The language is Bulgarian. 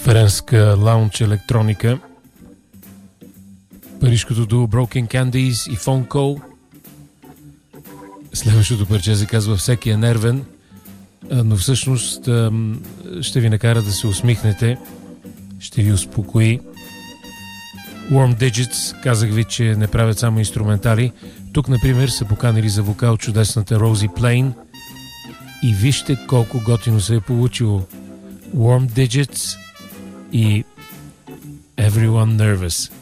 френска лаунч електроника. Парижкото дуо Broken Candies и Phone Call. Следващото парче се казва Всеки е нервен, но всъщност ще ви накара да се усмихнете, ще ви успокои. Warm Digits, казах ви, че не правят само инструментали. Тук, например, са поканили за вокал чудесната Рози Плейн и вижте колко готино се е получило. Warm Digits и Everyone Nervous.